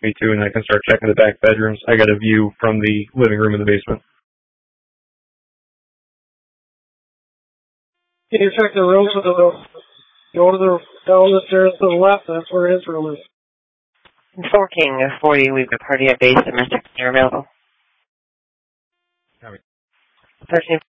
me to, and I can start checking the back bedrooms. I got a view from the living room and the basement. Can you check the rooms with the door? Go down the stairs to the left, that's where his room is. Forking for you, we've got party at base, domestic, near available. 13